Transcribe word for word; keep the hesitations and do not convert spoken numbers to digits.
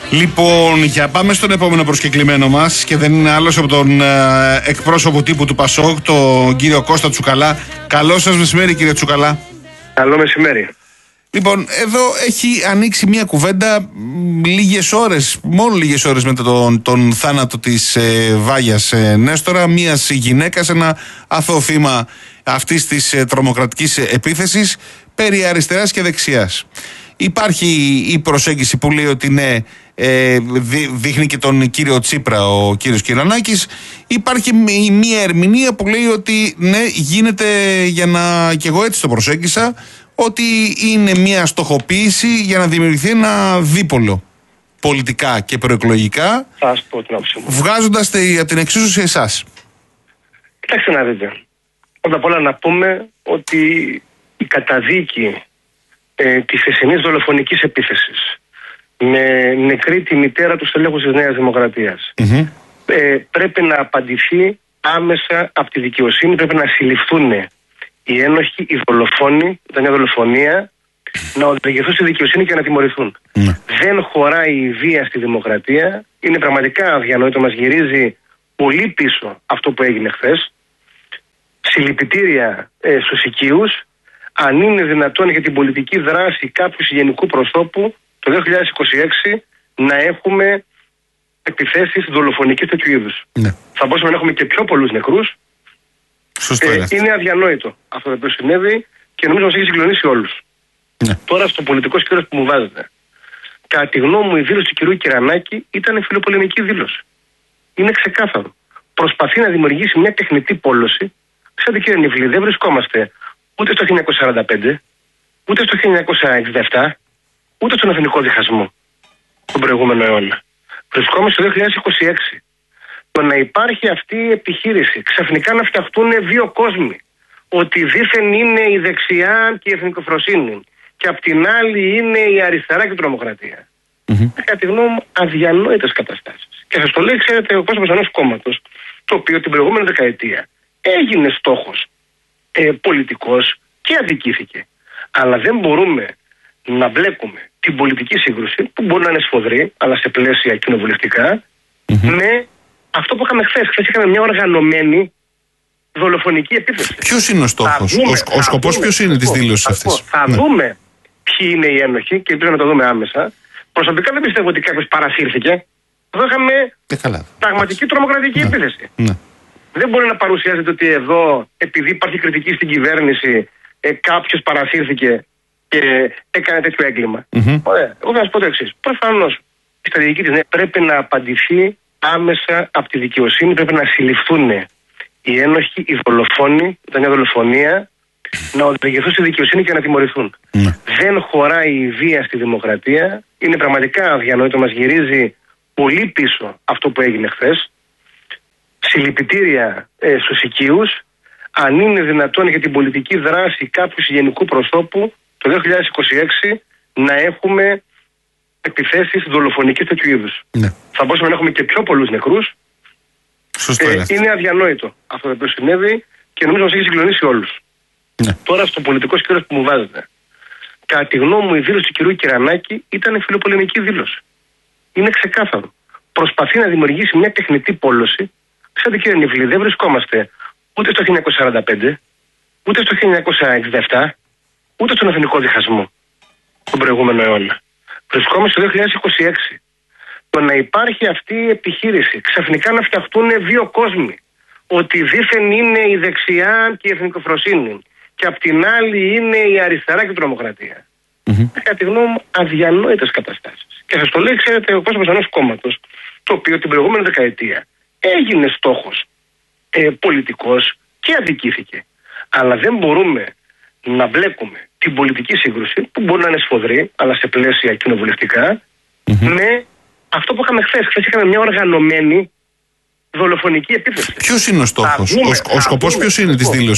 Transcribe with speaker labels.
Speaker 1: Λοιπόν, για πάμε στον επόμενο προσκεκλημένο μας και δεν είναι άλλος από τον ε, εκπρόσωπο τύπου του Πασόκ, τον κύριο Κώστα Τσουκαλά. Καλό σας μεσημέρι, κύριε Τσουκαλά.
Speaker 2: Καλό μεσημέρι.
Speaker 1: Λοιπόν, εδώ έχει ανοίξει μια κουβέντα λίγες ώρες, μόνο λίγες ώρες μετά τον, τον θάνατο της ε, Βάγιας ε, Νέστορα, μιας γυναίκας, ένα αθώο θύμα αυτής της ε, τρομοκρατικής επίθεσης περί αριστεράς και δεξιάς. Υπάρχει η προσέγγιση που λέει ότι ναι, ε, δείχνει και τον κύριο Τσίπρα ο κύριος Κυρανάκης. Υπάρχει μια ερμηνεία που λέει ότι ναι, γίνεται, για να, και εγώ έτσι το προσέγγισα, ότι είναι μια στοχοποίηση για να δημιουργηθεί ένα δίπολο πολιτικά και προεκλογικά, βγάζοντας από την εξίσωση εσάς.
Speaker 2: Κοιτάξτε να δείτε. Πρώτα απ' όλα να πούμε ότι η καταδίκη ε, της χθεσινής δολοφονικής επίθεσης με νεκρή τη μητέρα του στελέχους της Νέας Δημοκρατίας mm-hmm. ε, πρέπει να απαντηθεί άμεσα από τη δικαιοσύνη. Πρέπει να συλληφθούν οι ένοχοι, οι δολοφόνοι, ήταν μια δολοφονία, να οδηγηθούν στη δικαιοσύνη και να τιμωρηθούν. Mm. Δεν χωράει η βία στη δημοκρατία. Είναι πραγματικά αδιανόητο. Μας γυρίζει πολύ πίσω αυτό που έγινε χθες. Συλληπιτήρια ε, στους οικείους. Αν είναι δυνατόν για την πολιτική δράση κάποιου γενικού προσώπου το δύο χιλιάδες είκοσι έξι να έχουμε επιθέσεις δολοφονικές τέτοιου είδους. Mm. Θα μπορούσαμε να έχουμε και πιο πολλούς νεκρούς. Ε, είναι αδιανόητο αυτό που συνέβη και νομίζω μας έχει συγκλονίσει όλους. Ναι. Τώρα στο πολιτικό σκέλος που μου βάζετε, κατά τη γνώμη μου η δήλωση του κυρίου Κυρανάκη ήταν φιλοπολεμική δήλωση. Είναι ξεκάθαρο. Προσπαθεί να δημιουργήσει μια τεχνητή πόλωση. Ξέρετε κύριε Νιβλή, δεν βρισκόμαστε ούτε στο χίλια εννιακόσια σαράντα πέντε, ούτε στο χίλια εννιακόσια εξήντα επτά, ούτε στον εθνικό διχασμό τον προηγούμενο αιώνα. Βρισκόμαστε στο δύο χιλιάδες είκοσι έξι. Το να υπάρχει αυτή η επιχείρηση, ξαφνικά να φτιαχτούν δύο κόσμοι, ότι δήθεν είναι η δεξιά και η εθνικοφροσύνη και απ' την άλλη είναι η αριστερά και η τρομοκρατία. Mm-hmm. Κατά τη γνώμη μου, αδιανόητες καταστάσεις. Και σας το λέει, ξέρετε, ο κόσμος ενός κόμματος, το οποίο την προηγούμενη δεκαετία έγινε στόχος ε, πολιτικός και αδικήθηκε. Αλλά δεν μπορούμε να μπλέκουμε την πολιτική σύγκρουση, που μπορεί να είναι σφοδρή, αλλά σε πλαίσια κοινοβουλευτικά, mm-hmm. με αυτό που είχαμε χθες. Χθες είχαμε μια οργανωμένη δολοφονική επίθεση. Ποιος
Speaker 1: είναι ο στόχος, δούμε, ο, ο σκοπός ποιος είναι της δήλωσης αυτής?
Speaker 2: Θα ναι. δούμε ποιοι είναι οι ένοχοι και ελπίζω να το δούμε άμεσα. Προσωπικά δεν πιστεύω ότι κάποιος παρασύρθηκε. Εδώ είχαμε πραγματική τρομοκρατική ναι. επίθεση. Ναι. Δεν μπορεί να παρουσιάζεται ότι εδώ, επειδή υπάρχει κριτική στην κυβέρνηση, ε, κάποιος παρασύρθηκε και έκανε τέτοιο έγκλημα. Mm-hmm. Ωραία. Εγώ θα σας πω το εξής. Προφανώς η στρατηγική της πρέπει να απαντηθεί άμεσα από τη δικαιοσύνη. Πρέπει να συλληφθούν οι ένοχοι, οι δολοφόνοι, ήταν μια δολοφονία, να οδηγηθούν στη δικαιοσύνη και να τιμωρηθούν. Mm. Δεν χωράει η βία στη δημοκρατία. Είναι πραγματικά αδιανόητο. Μας γυρίζει πολύ πίσω αυτό που έγινε χθες. Συλληπιτήρια ε, στους οικείους. Αν είναι δυνατόν για την πολιτική δράση κάποιου γενικού προσώπου το δύο χιλιάδες είκοσι έξι να έχουμε επιθέσεις δολοφονικές τέτοιου είδους. Ναι. Θα μπορούσαμε να έχουμε και πιο πολλούς νεκρούς. Ε, είναι αδιανόητο αυτό που συνέβη και νομίζω μας έχει συγκλονίσει όλους. Ναι. Τώρα στο πολιτικό σκέλος που μου βάζετε, κατά τη γνώμη μου η δήλωση του κυρίου Κυρανάκη ήταν φιλοπολεμική δήλωση. Είναι ξεκάθαρο. Προσπαθεί να δημιουργήσει μια τεχνητή πόλωση. Ξέρετε κύριε Νιβλή, δεν βρισκόμαστε ούτε στο χίλια εννιακόσια σαράντα πέντε, ούτε στο χίλια εννιακόσια εξήντα επτά, ούτε στον εθνικό διχασμό τον προηγούμενο αιώνα. Βρισκόμαστε στο δύο χιλιάδες είκοσι έξι. Το να υπάρχει αυτή η επιχείρηση, ξαφνικά να φτιαχτούν δύο κόσμοι, ότι δήθεν είναι η δεξιά και η εθνικοφροσύνη και απ' την άλλη είναι η αριστερά και η τρομοκρατία. Mm-hmm. Κατά τη γνώμη μου, αδιανόητες καταστάσεις. Και σας το λέει, ξέρετε, ο κόσμος ενός κόμματος, το οποίο την προηγούμενη δεκαετία έγινε στόχος ε, πολιτικός και αδικήθηκε. Αλλά δεν μπορούμε να μπλέκουμε την πολιτική σύγκρουση, που μπορεί να είναι σφοδρή, αλλά σε πλαίσια κοινοβουλευτικά, mm-hmm. με αυτό που είχαμε χθες. Χθες είχαμε μια οργανωμένη δολοφονική επίθεση.
Speaker 1: Ποιος είναι ο στόχος, ο, ο σκοπός ποιος είναι της δήλωσης?